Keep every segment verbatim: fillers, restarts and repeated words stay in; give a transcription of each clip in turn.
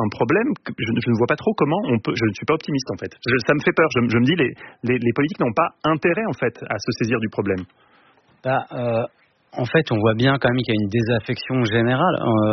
le problème, je, je ne vois pas trop comment on peut. Je ne suis pas optimiste en fait. Je, ça me fait peur. Je, je me dis les, les, les politiques n'ont pas intérêt en fait à se saisir du problème. Bah, euh... En fait, on voit bien quand même qu'il y a une désaffection générale euh,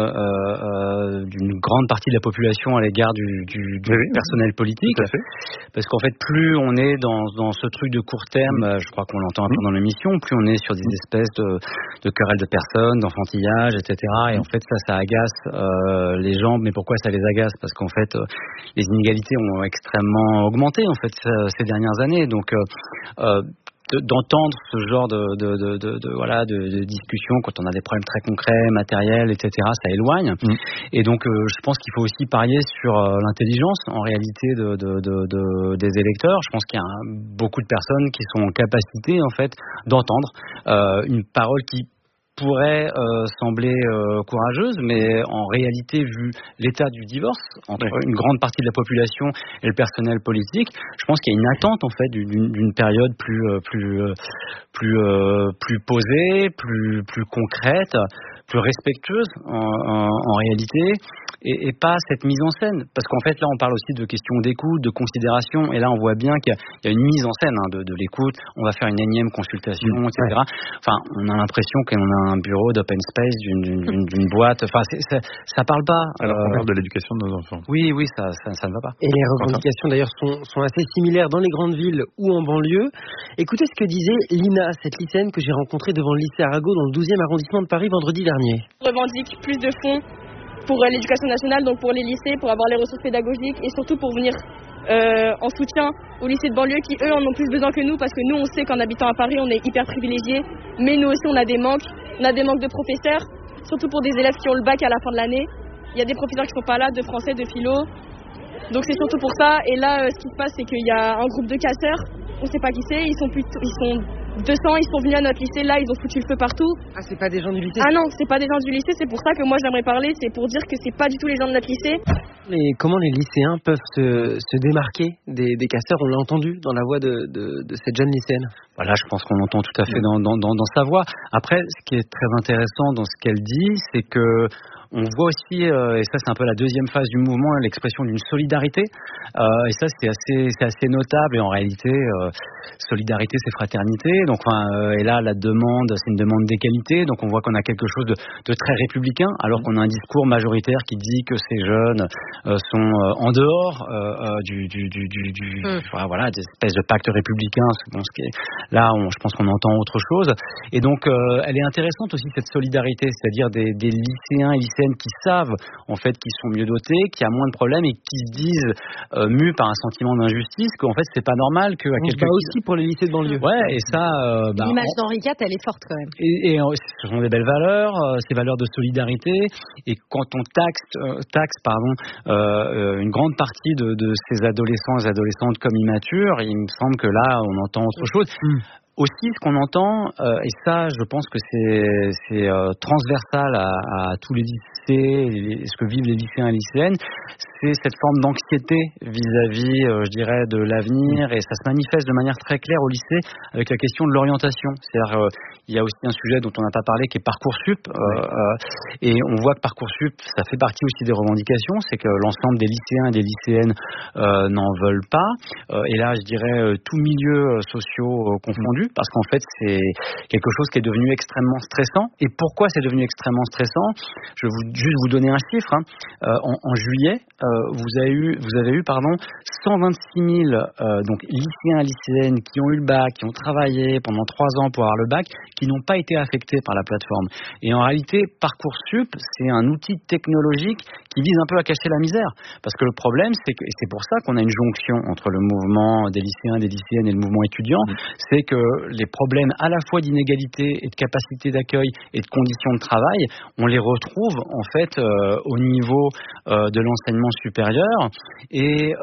euh, d'une grande partie de la population à l'égard du, du, du oui, personnel politique. Tout à fait. Parce qu'en fait, plus on est dans, dans ce truc de court terme, mmh. je crois qu'on l'entend un peu dans l'émission, plus on est sur des espèces de, de querelles de personnes, d'enfantillage, et cetera. Et en fait, ça, ça agace euh, les gens. Mais pourquoi ça les agace ? Parce qu'en fait, euh, les inégalités ont extrêmement augmenté en fait ces dernières années. Donc, euh, euh, d'entendre ce genre de, de, de, de, de voilà de, de discussion quand on a des problèmes très concrets, matériels, et cetera, ça éloigne. Mmh. Et donc, euh, je pense qu'il faut aussi parier sur euh, l'intelligence, en réalité, de, de, de, de, des électeurs. Je pense qu'il y a un, beaucoup de personnes qui sont en capacité, en fait, d'entendre euh, une parole qui pourrait euh, sembler euh, courageuse, mais en réalité, vu l'état du divorce entre oui. une grande partie de la population et le personnel politique, je pense qu'il y a une attente en fait d'une, d'une période plus euh, plus euh, plus euh, plus posée, plus plus concrète, plus respectueuse en, en, en réalité. Et, et pas cette mise en scène, parce qu'en fait là on parle aussi de questions d'écoute, de considération, et là on voit bien qu'il y a, il y a une mise en scène hein, de, de l'écoute. On va faire une énième consultation, mmh, et cetera. Ouais. Enfin, on a l'impression qu'on a un bureau d'open space d'une, d'une, d'une, d'une boîte. Enfin, c'est, ça, ça parle pas. Alors euh... on parle de l'éducation de nos enfants. Oui, oui, ça, ça, ça ne va pas. Et les revendications d'ailleurs sont, sont assez similaires dans les grandes villes ou en banlieue. Écoutez ce que disait Lina, cette lycéenne que j'ai rencontrée devant le lycée Arago dans le douzième arrondissement de Paris vendredi dernier. On revendique plus de fonds pour l'éducation nationale, donc pour les lycées, pour avoir les ressources pédagogiques et surtout pour venir euh, en soutien aux lycées de banlieue qui, eux, en ont plus besoin que nous, parce que nous, on sait qu'en habitant à Paris, on est hyper privilégiés, mais nous aussi, on a des manques. On a des manques de professeurs, surtout pour des élèves qui ont le bac à la fin de l'année. Il y a des professeurs qui ne sont pas là, de français, de philo. Donc c'est surtout pour ça. Et là, euh, ce qui se passe, c'est qu'il y a un groupe de casseurs, on ne sait pas qui c'est, ils sont, plutôt, ils sont deux cents, ils sont venus à notre lycée, là, ils ont foutu le feu partout. Ah, c'est pas des gens du lycée ? Ah non, c'est pas des gens du lycée, c'est pour ça que moi j'aimerais parler, c'est pour dire que c'est pas du tout les gens de notre lycée. Et comment les lycéens peuvent se, se démarquer des, des casseurs ? On l'a entendu dans la voix de, de, de cette jeune lycéenne. Voilà, je pense qu'on l'entend tout à fait dans, dans, dans, dans sa voix. Après, ce qui est très intéressant dans ce qu'elle dit, c'est que on voit aussi, euh, et ça c'est un peu la deuxième phase du mouvement, l'expression d'une solidarité. Euh, et ça c'est assez, c'est assez notable. Et en réalité, euh, solidarité c'est fraternité. Donc, enfin, euh, et là la demande, c'est une demande d'égalité. Donc on voit qu'on a quelque chose de, de très républicain, alors qu'on a un discours majoritaire qui dit que ces jeunes euh, sont euh, en dehors euh, du, du, du, du, du mmh. enfin, voilà, des espèces de pacte républicain. Bon, ce qui est, là, on, je pense qu'on entend autre chose. Et donc, euh, elle est intéressante aussi cette solidarité, c'est-à-dire des, des lycéens et lycéennes qui savent en fait qu'ils sont mieux dotés, qui a moins de problèmes et qui se disent euh, mus par un sentiment d'injustice, qu'en fait c'est pas normal que à on quelqu'un aussi pour les lycées de banlieue. Ouais, et ça euh, bah, l'image on... d'Henri quatre, elle est forte quand même. Et, et ce sont des belles valeurs, euh, ces valeurs de solidarité, et quand on taxe euh, taxe pardon euh, une grande partie de, de ces adolescents et adolescentes comme immatures, il me semble que là on entend autre chose. Mmh. Aussi, ce qu'on entend, euh, et ça, je pense que c'est, c'est euh, transversal à, à tous les lycées, et ce que vivent les lycéens et lycéennes, c'est cette forme d'anxiété vis-à-vis, euh, je dirais, de l'avenir, et ça se manifeste de manière très claire au lycée avec la question de l'orientation. C'est-à-dire, euh, il y a aussi un sujet dont on n'a pas parlé qui est Parcoursup, euh, oui. euh, et on voit que Parcoursup, ça fait partie aussi des revendications, c'est que l'ensemble des lycéens et des lycéennes euh, n'en veulent pas, euh, et là, je dirais, euh, tous milieux sociaux euh, confondus, parce qu'en fait c'est quelque chose qui est devenu extrêmement stressant. Et pourquoi c'est devenu extrêmement stressant ? Je vais vous, juste vous donner un chiffre. Hein. Euh, en, en juillet, euh, vous avez eu, vous avez eu pardon, cent vingt-six mille euh, donc lycéens et lycéennes qui ont eu le bac, qui ont travaillé pendant trois ans pour avoir le bac, qui n'ont pas été affectés par la plateforme. Et en réalité, Parcoursup, c'est un outil technologique qui vise un peu à cacher la misère. Parce que le problème, c'est que, et c'est pour ça qu'on a une jonction entre le mouvement des lycéens, des lycéennes et le mouvement étudiant, mmh. c'est que les problèmes à la fois d'inégalité et de capacité d'accueil et de conditions de travail, on les retrouve en fait euh, au niveau euh, de l'enseignement supérieur. Et euh,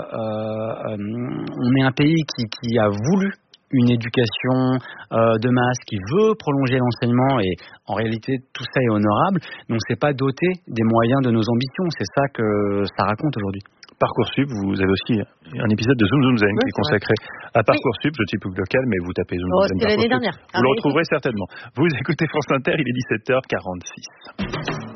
euh, on est un pays qui, qui a voulu une éducation euh, de masse, qui veut prolonger l'enseignement, et en réalité tout ça est honorable, mais on ne s'est pas doté des moyens de nos ambitions. C'est ça que ça raconte aujourd'hui. Parcoursup, vous avez aussi un épisode de Zoom Zoom Zen oui, qui est consacré à Parcoursup. Oui. Je suis plus local, mais vous tapez Zoom oh, Zoom Zen Parcoursup. L'année dernière. Vous ah, le retrouverez certainement. Vous écoutez France Inter, il est dix-sept heures quarante-six.